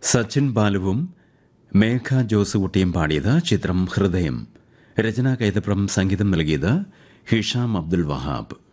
സച്ചിൻ ബാലുവും മേഘ ജോസുകുട്ടിയും പാടിയത് ചിത്രം ഹൃദയം. രചന കൈതപ്രം, സംഗീതം നൽകിയത് ഹിഷാം അബ്ദുൽ വഹാബ്.